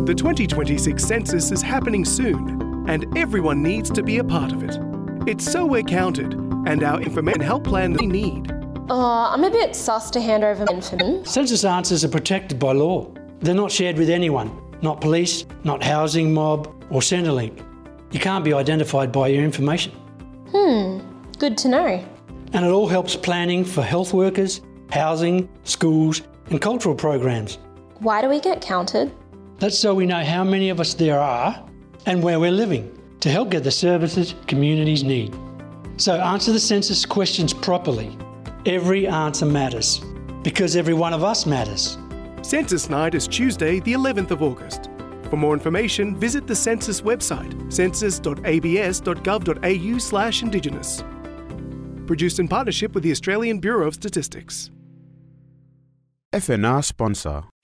The 2026 census is happening soon, and everyone needs to be a part of it. It's so we're counted, and our information help plan that we need. I'm a bit sus to hand over information. Census answers are protected by law. They're not shared with anyone, not police, not Housing Mob or Centrelink. You can't be identified by your information. Good to know. And it all helps planning for health workers, housing, schools and cultural programs. Why do we get counted? That's so we know how many of us there are and where we're living to help get the services communities need. So answer the census questions properly. Every answer matters because every one of us matters. Census Night is Tuesday, the 11th of August. For more information, visit the Census website, census.abs.gov.au/Indigenous. Produced in partnership with the Australian Bureau of Statistics. FNR sponsor